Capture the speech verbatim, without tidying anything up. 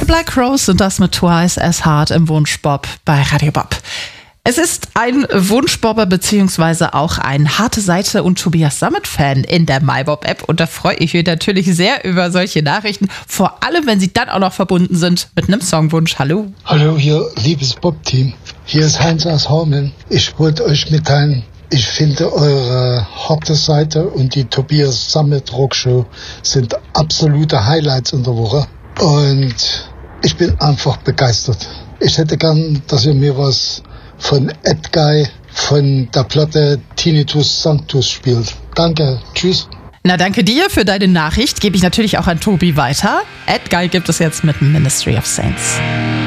Black Rose sind das mit Twice as Hard im Wunschbob bei Radio Bob. Es ist ein Wunschbobber beziehungsweise auch ein harte Seite und Tobias Sammet-Fan in der MyBob-App. Und da freue ich mich natürlich sehr über solche Nachrichten, vor allem wenn sie dann auch noch verbunden sind mit einem Songwunsch. Hallo. Hallo, hier, liebes Bob-Team. Hier ist Heinz aus Hameln. Ich wollte euch mitteilen, ich finde eure harte Seite und die Tobias Sammet-Rockshow sind absolute Highlights in der Woche. Und ich bin einfach begeistert. Ich hätte gern, dass ihr mir was von Edguy von der Platte Tinnitus Sanctus spielt. Danke, tschüss. Na, danke dir für deine Nachricht. Gebe ich natürlich auch an Tobi weiter. Edguy gibt es jetzt mit Ministry of Saints.